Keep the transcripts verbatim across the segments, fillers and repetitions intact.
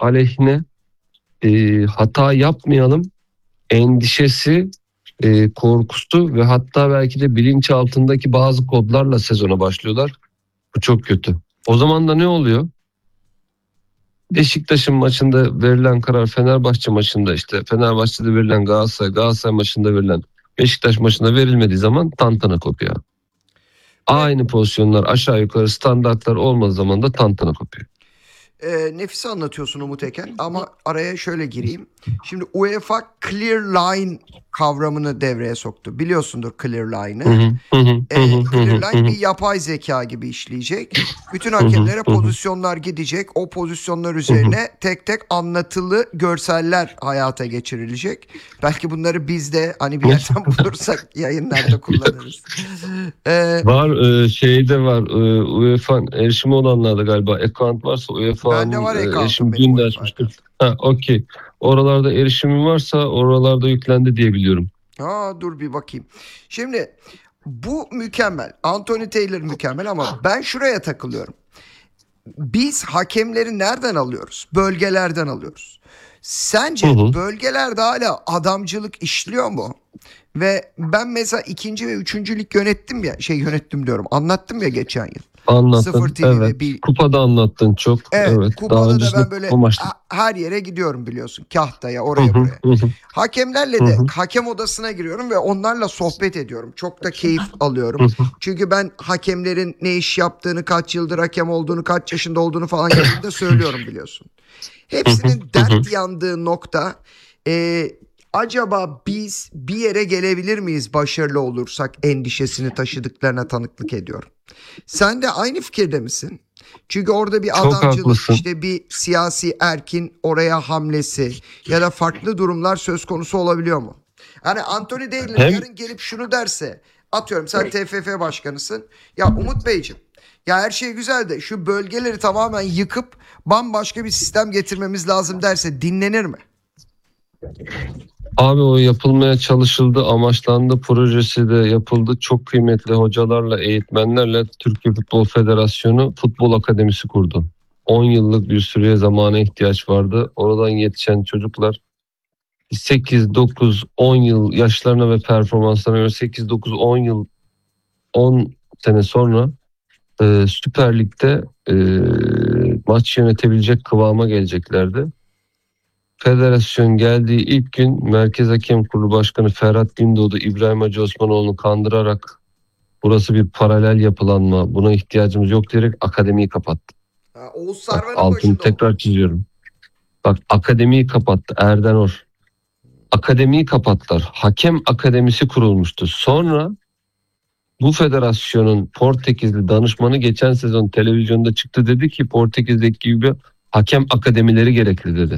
aleyhine e, hata yapmayalım endişesi, e, korkusu ve hatta belki de bilinçaltındaki bazı kodlarla sezona başlıyorlar. Bu çok kötü. O zaman da ne oluyor? Beşiktaş'ın maçında verilen karar, Fenerbahçe maçında işte Fenerbahçe'de verilen Galatasaray, Galatasaray maçında verilen Beşiktaş maçında verilmediği zaman tantana kopuyor. Aynı pozisyonlar aşağı yukarı standartlar olmadığı zaman da tantana kopuyor. E, nefis anlatıyorsun Umut Eken ama araya şöyle gireyim. Şimdi UEFA Clear Line kavramını devreye soktu. Biliyorsundur Clear Line'ı. E, Clear Line bir yapay zeka gibi işleyecek. Bütün hakemlere pozisyonlar gidecek. O pozisyonlar üzerine tek tek anlatılı görseller hayata geçirilecek. Belki bunları biz de hani bir yerden bulursak yayınlarda kullanırız. E, var e, şeyde var e, UEFA erişimi olanlarda galiba account varsa UEFA'nın erişim dün de açmıştır. Ha, okey. Oralarda erişimim varsa oralarda yüklendi diye biliyorum. Aa, dur bir bakayım. Şimdi bu mükemmel. Anthony Taylor mükemmel ama ben şuraya takılıyorum. Biz hakemleri nereden alıyoruz? Bölgelerden alıyoruz. Sence hı hı. bölgelerde hala adamcılık işliyor mu? Ve ben mesela ikinci ve üçüncü lig yönettim ya, şey yönettim diyorum, anlattım ya geçen yıl. Anlattın, evet. Bir... Kupada anlattın çok. Evet, evet. kupada da ben böyle her yere gidiyorum biliyorsun. Kahtaya, oraya buraya. Hakemlerle de hakem odasına giriyorum ve onlarla sohbet ediyorum. Çok da keyif alıyorum. Çünkü ben hakemlerin ne iş yaptığını, kaç yıldır hakem olduğunu, kaç yaşında olduğunu falan yanında söylüyorum biliyorsun. Hepsinin dert yandığı nokta... E, acaba biz bir yere gelebilir miyiz başarılı olursak endişesini taşıdıklarına tanıklık ediyorum. Sen de aynı fikirde misin? Çünkü orada bir Çok adamcılık, haklısın. işte bir siyasi erkin oraya hamlesi ya da farklı durumlar söz konusu olabiliyor mu? Hani Anthony Taylor Hem... yarın gelip şunu derse, atıyorum sen T F F başkanısın. Ya Umut Beyciğim, ya her şey güzel de şu bölgeleri tamamen yıkıp bambaşka bir sistem getirmemiz lazım derse dinlenir mi? Abi o yapılmaya çalışıldı, amaçlandı, projesi de yapıldı. Çok kıymetli hocalarla, eğitmenlerle Türkiye Futbol Federasyonu Futbol Akademisi kurdu. on yıllık bir süreye zamana ihtiyaç vardı. Oradan yetişen çocuklar sekiz, dokuz, on yıl yaşlarına ve performanslarına göre sekiz, dokuz, on yıl, on sene sonra e, Süper Lig'de e, maç yönetebilecek kıvama geleceklerdi. Federasyon geldiği ilk gün Merkez Hakem Kurulu Başkanı Ferhat Gündoğdu İbrahim Hacı Osmanoğlu'nu kandırarak burası bir paralel yapılanma, buna ihtiyacımız yok diyerek akademiyi kapattı. Ha, Oğuz Sarvan'ın altını tekrar oldu. Çiziyorum. Bak, akademiyi kapattı Erdenor. Akademiyi kapattılar. Hakem akademisi kurulmuştu. Sonra bu federasyonun Portekizli danışmanı geçen sezon televizyonda çıktı, dedi ki Portekiz'deki gibi hakem akademileri gerekli dedi.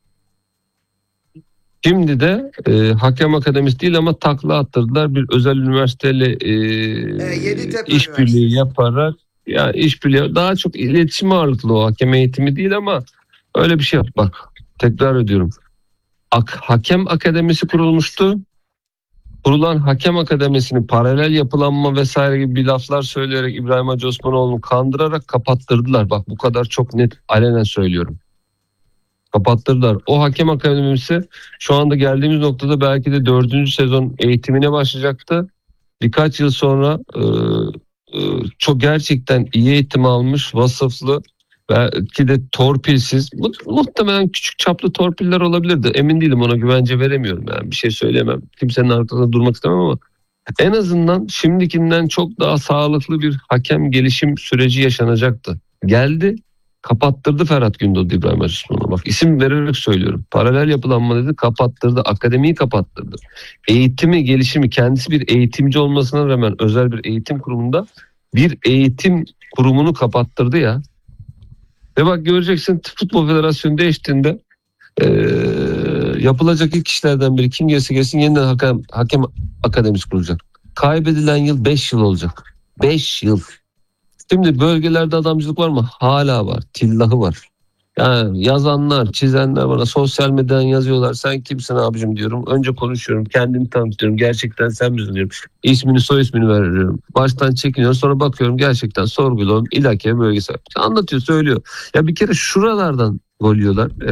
Şimdi de e, hakem akademisi değil ama takla attırdılar. Bir özel üniversiteyle e, e, işbirliği yaparak, ya işbirliği daha çok iletişim ağırlıklı, o hakem eğitimi değil ama öyle bir şey yap. Bak, tekrar ediyorum. Ak, hakem akademisi kurulmuştu. Kurulan hakem akademisini paralel yapılanma vesaire gibi bir laflar söyleyerek İbrahim Hacı Osmanoğlu'nu kandırarak kapattırdılar. Bak, bu kadar çok net, alenen söylüyorum. Kapattırdılar. O hakem akademisi şu anda geldiğimiz noktada belki de dördüncü sezon eğitimine başlayacaktı. Birkaç yıl sonra e, e, çok gerçekten iyi eğitim almış, vasıflı, belki de torpilsiz, muhtemelen küçük çaplı torpiller olabilirdi. Emin değilim, ona güvence veremiyorum. Yani bir şey söyleyemem. Kimsenin arkasında durmak istemem ama en azından şimdikinden çok daha sağlıklı bir hakem gelişim süreci yaşanacaktı. Geldi. Kapattırdı Ferhat Gündoğdu İbrahim Hacı Osmanoğlu. Bak, isim vererek söylüyorum. Paralel yapılanma dedi, kapattırdı. Akademiyi kapattırdı. Eğitimi, gelişimi, kendisi bir eğitimci olmasına rağmen özel bir eğitim kurumunda bir eğitim kurumunu kapattırdı ya. Ve bak, göreceksin Futbol Federasyonu değiştiğinde ee, yapılacak ilk işlerden biri, kim gelirse gelsin yeniden hakem, hakem akademisi kurulacak. Kaybedilen yıl beş yıl olacak. beş yıl. Şimdi bölgelerde adamcılık var mı? Hala var. Tillahı var. Yani yazanlar, çizenler bana sosyal medyadan yazıyorlar. Sen kimsin abicim diyorum. Önce konuşuyorum. Kendimi tanıtıyorum. Gerçekten sen misin diyorum. İsmini, soy ismini veriyorum. Baştan çekiniyorum. Sonra bakıyorum, gerçekten sorguluyorum. İl Hakemi bölgesi. Anlatıyor, söylüyor. Ya bir kere şuralardan gol yiyorlar.